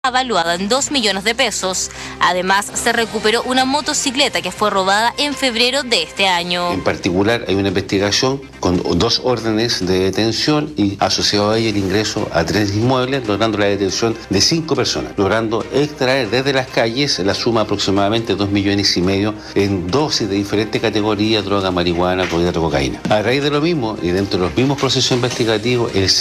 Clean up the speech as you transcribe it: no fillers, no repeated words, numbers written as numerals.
valuada en 2 millones de pesos. Además, se recuperó una motocicleta que fue robada en febrero de este año. En particular, hay una investigación con 2 órdenes de detención y asociado a ella el ingreso a 3 inmuebles, logrando la detención de 5 personas, logrando extraer desde las calles la suma aproximadamente 2,5 millones en dosis de diferentes categorías: droga, marihuana, cocaína. A raíz de lo mismo y dentro de los mismos procesos investigativos, el